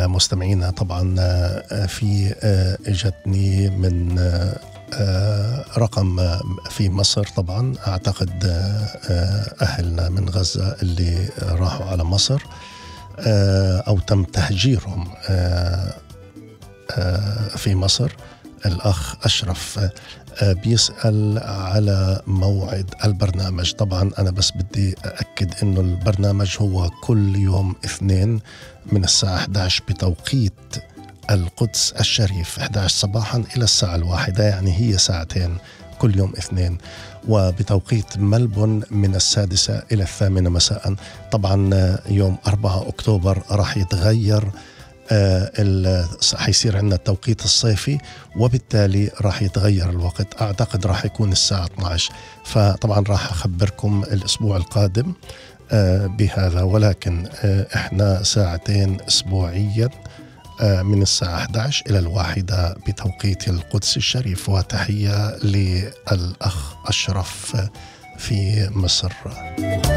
مستمعينا، طبعا في اجتني من رقم في مصر. طبعا اعتقد اهلنا من غزة اللي راحوا على مصر او تم تهجيرهم في مصر. الأخ أشرف بيسأل على موعد البرنامج. طبعا أنا بس بدي أأكد إنه البرنامج هو كل يوم اثنين من الساعة 11 بتوقيت القدس الشريف، 11 صباحا إلى الساعة 1، يعني هي ساعتين كل يوم اثنين. وبتوقيت ملبون من 6 إلى 8 مساء. طبعا يوم 4 أكتوبر راح يتغير، حيصير عندنا التوقيت الصيفي، وبالتالي راح يتغير الوقت. أعتقد راح يكون الساعة 12. فطبعا راح أخبركم الأسبوع القادم بهذا، ولكن إحنا ساعتين أسبوعيا من الساعة 11 إلى 1 بتوقيت القدس الشريف. وتحية للأخ أشرف في مصر.